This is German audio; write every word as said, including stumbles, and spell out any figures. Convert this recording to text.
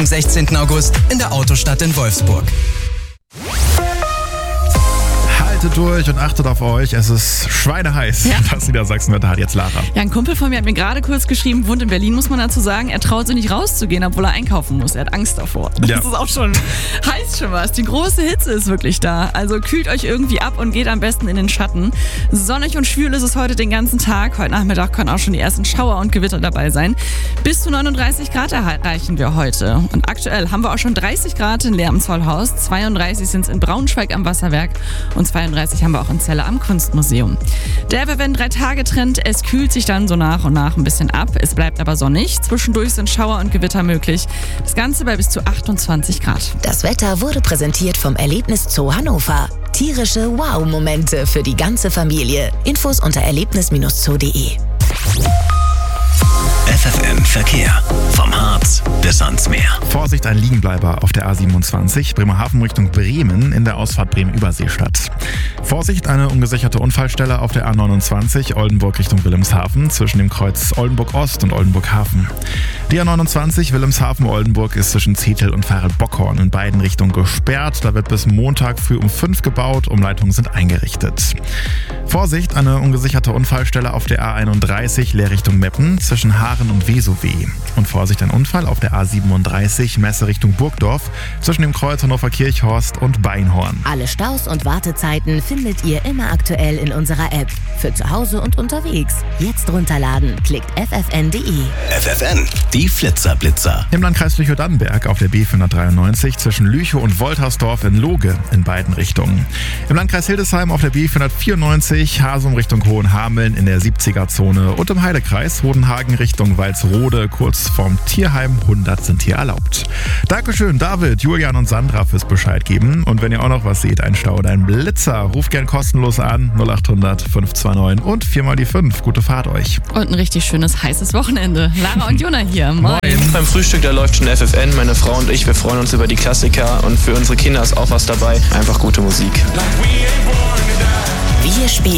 Am sechzehnten August in der Autostadt in Wolfsburg. Haltet durch und achtet auf euch. Es ist schweineheiß. Ja. Das Niedersachsenwetter hat jetzt Lara. Ja, ein Kumpel von mir hat mir gerade kurz geschrieben, wohnt in Berlin, muss man dazu sagen. Er traut sich nicht rauszugehen, obwohl er einkaufen muss. Er hat Angst davor. Das Ja. ist auch schon, heißt schon was. Die große Hitze ist wirklich da. Also kühlt euch irgendwie ab und geht am besten in den Schatten. Sonnig und schwül ist es heute den ganzen Tag. Heute Nachmittag können auch schon die ersten Schauer und Gewitter dabei sein. Bis zu neununddreißig Grad erreichen wir heute. Und aktuell haben wir auch schon dreißig Grad in Leer am Zollhaus, zweiunddreißig sind es in Braunschweig am Wasserwerk und zweiunddreißig haben wir auch in Celle am Kunstmuseum. Der F F N drei Tage Trend, es kühlt sich dann so nach und nach ein bisschen ab. Es bleibt aber sonnig. Zwischendurch sind Schauer und Gewitter möglich. Das Ganze bei bis zu achtundzwanzig Grad. Das Wetter wurde präsentiert vom Erlebnis Zoo Hannover. Tierische Wow-Momente für die ganze Familie. Infos unter erlebnis Bindestrich zoo punkt de. F F N Verkehr. Vom Harz bis ans Meer. Vorsicht, ein Liegenbleiber auf der A siebenundzwanzig, Bremerhaven Richtung Bremen in der Ausfahrt Bremen-Überseestadt. Vorsicht, eine ungesicherte Unfallstelle auf der A neunundzwanzig, Oldenburg Richtung Wilhelmshaven, zwischen dem Kreuz Oldenburg-Ost und Oldenburg-Hafen. Die A neunundzwanzig Wilhelmshaven-Oldenburg ist zwischen Zetel und Farel-Bockhorn in beiden Richtungen gesperrt. Da wird bis Montag früh um fünf gebaut, Umleitungen sind eingerichtet. Vorsicht, eine ungesicherte Unfallstelle auf der A einunddreißig, Leer Richtung Meppen, zwischen Haaren und Wesowe. Und Vorsicht, ein Unfall auf der A siebenunddreißig, Messe Richtung Burgdorf, zwischen dem Kreuz Hannover-Kirchhorst und Beinhorn. Alle Staus und Wartezeiten findet ihr immer aktuell in unserer App. Für zu Hause und unterwegs. Jetzt runterladen. Klickt f f n punkt de. F F N, die Flitzerblitzer. Im Landkreis Lüchow-Dannenberg auf der B vierhundertdreiundneunzig zwischen Lüchow und Woltersdorf in Loge in beiden Richtungen. Im Landkreis Hildesheim auf der B vierhundertvierundneunzig Hasum Richtung Hohenhameln in der siebziger-Zone und im Heidekreis Hodenhagen Richtung Walsrode kurz vorm Tierheim. hundert sind hier erlaubt. Dankeschön David, Julian und Sandra fürs Bescheid geben. Und wenn ihr auch noch was seht, ein Stau oder ein Blitzer, ruft gern kostenlos an null achthundert fünf zwei neun und vier mal die fünf. Gute Fahrt euch. Und ein richtig schönes, heißes Wochenende. Lara und Jona hier. Moin. Beim Frühstück, da läuft schon F F N. Meine Frau und ich, wir freuen uns über die Klassiker. Und für unsere Kinder ist auch was dabei. Einfach gute Musik. Wir spielen